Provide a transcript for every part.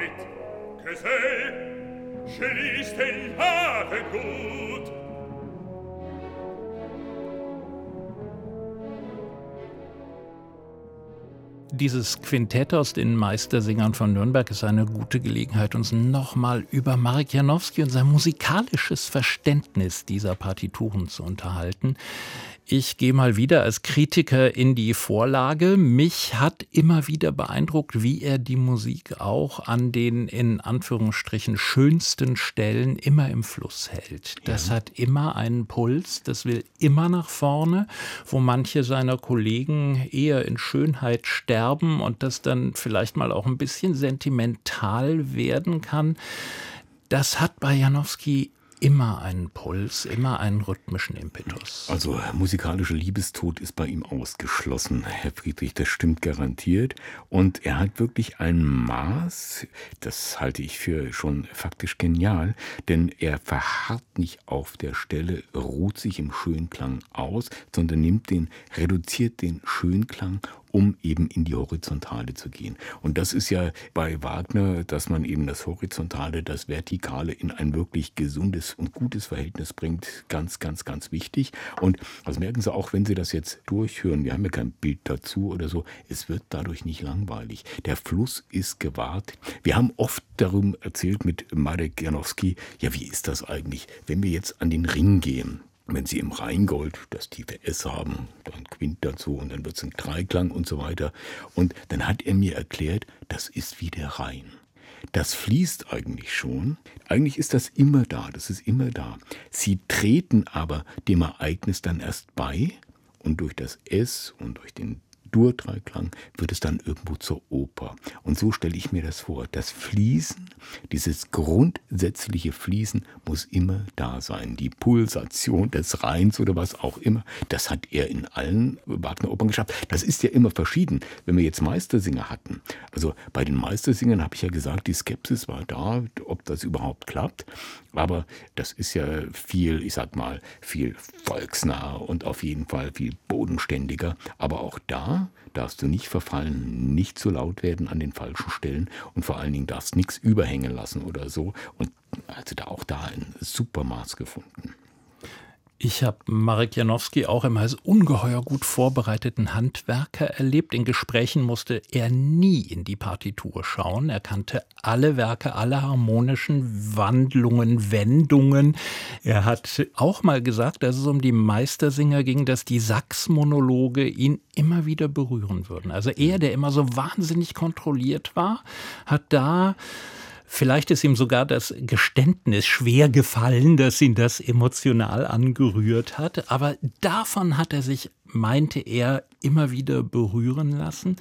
vite, que c'est? Je stellato gut. Dieses Quintett aus den Meistersingern von Nürnberg ist eine gute Gelegenheit, uns nochmal über Marek Janowski und sein musikalisches Verständnis dieser Partituren zu unterhalten. Ich gehe mal wieder als Kritiker in die Vorlage. Mich hat immer wieder beeindruckt, wie er die Musik auch an den in Anführungsstrichen schönsten Stellen immer im Fluss hält. Das hat immer einen Puls, das will immer nach vorne, wo manche seiner Kollegen eher in Schönheit sterben und das dann vielleicht mal auch ein bisschen sentimental werden kann. Das hat bei Janowski immer einen Puls, immer einen rhythmischen Impetus. Also musikalischer Liebestod ist bei ihm ausgeschlossen, Herr Friedrich, das stimmt garantiert. Und er hat wirklich ein Maß, das halte ich für schon faktisch genial, denn er verharrt nicht auf der Stelle, ruht sich im Schönklang aus, sondern reduziert den Schönklang, um eben in die Horizontale zu gehen. Und das ist ja bei Wagner, dass man eben das Horizontale, das Vertikale in ein wirklich gesundes und gutes Verhältnis bringt, ganz, ganz, ganz wichtig. Und das merken Sie auch, wenn Sie das jetzt durchhören, wir haben ja kein Bild dazu oder so, es wird dadurch nicht langweilig. Der Fluss ist gewahrt. Wir haben oft darüber erzählt mit Marek Janowski, ja, wie ist das eigentlich, wenn wir jetzt an den Ring gehen? Wenn Sie im Rheingold das tiefe S haben, dann Quint dazu und dann wird es ein Dreiklang und so weiter. Und dann hat er mir erklärt, das ist wie der Rhein. Das fließt eigentlich schon. Eigentlich ist das immer da, das ist immer da. Sie treten aber dem Ereignis dann erst bei und durch das S und durch den Dur-Dreiklang wird es dann irgendwo zur Oper. Und so stelle ich mir das vor. Das Fließen, dieses grundsätzliche Fließen muss immer da sein. Die Pulsation des Rheins oder was auch immer, das hat er in allen Wagner-Opern geschafft. Das ist ja immer verschieden, wenn wir jetzt Meistersinger hatten. Also bei den Meistersingern habe ich ja gesagt, die Skepsis war da, ob das überhaupt klappt. Aber das ist ja viel, ich sag mal, viel volksnah und auf jeden Fall viel bodenständiger. Aber auch da darfst du nicht verfallen, nicht zu laut werden an den falschen Stellen und vor allen Dingen darfst nichts überhängen lassen oder so. Und also auch da ein super Maß gefunden. Ich habe Marek Janowski auch immer als ungeheuer gut vorbereiteten Handwerker erlebt. In Gesprächen musste er nie in die Partitur schauen. Er kannte alle Werke, alle harmonischen Wandlungen, Wendungen. Er hat auch mal gesagt, als es um die Meistersinger ging, dass die Sax-Monologe ihn immer wieder berühren würden. Also er, der immer so wahnsinnig kontrolliert war, hat da... Vielleicht ist ihm sogar das Geständnis schwer gefallen, dass ihn das emotional angerührt hat. Aber davon hat er sich, meinte er, immer wieder berühren lassen.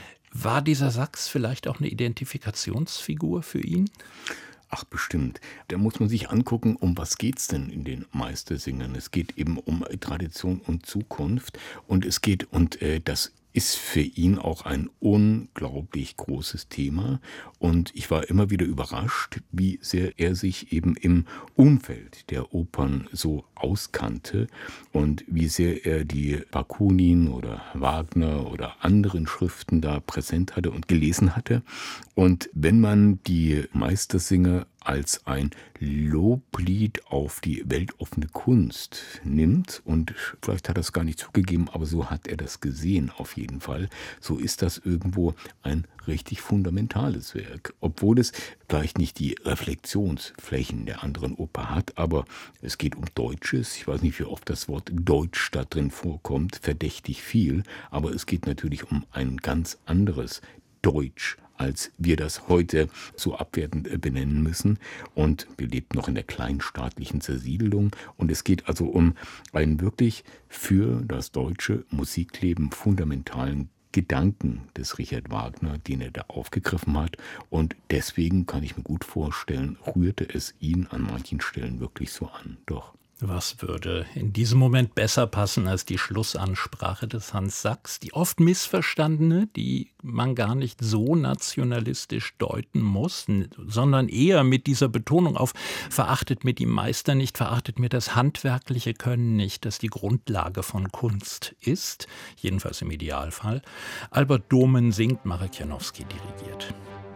War dieser Sax vielleicht auch eine Identifikationsfigur für ihn? Ach, bestimmt. Da muss man sich angucken, um was geht's denn in den Meistersingern. Es geht eben um Tradition und Zukunft. Und es geht, und das ist für ihn auch ein unglaublich großes Thema. Und ich war immer wieder überrascht, wie sehr er sich eben im Umfeld der Opern so auskannte und wie sehr er die Bakunin oder Wagner oder anderen Schriften da präsent hatte und gelesen hatte. Und wenn man die Meistersinger als ein Loblied auf die weltoffene Kunst nimmt, und vielleicht hat er es gar nicht zugegeben, aber so hat er das gesehen auf jeden Fall, so ist das irgendwo ein richtig fundamentales Werk, obwohl es vielleicht nicht die Reflexionsflächen der anderen Oper hat, aber es geht um Deutsches. Ich weiß nicht, wie oft das Wort Deutsch da drin vorkommt, verdächtig viel, aber es geht natürlich um ein ganz anderes Deutsch, als wir das heute so abwertend benennen müssen. Und wir lebten noch in der kleinstaatlichen Zersiedelung. Und es geht also um einen wirklich für das deutsche Musikleben fundamentalen Gedanken des Richard Wagner, den er da aufgegriffen hat. Und deswegen kann ich mir gut vorstellen, rührte es ihn an manchen Stellen wirklich so an. Doch. Was würde in diesem Moment besser passen als die Schlussansprache des Hans Sachs, die oft missverstandene, die man gar nicht so nationalistisch deuten muss, sondern eher mit dieser Betonung auf verachtet mir die Meister nicht, verachtet mir das handwerkliche Können nicht, das die Grundlage von Kunst ist, jedenfalls im Idealfall. Albert Domen singt, Marek Janowski dirigiert.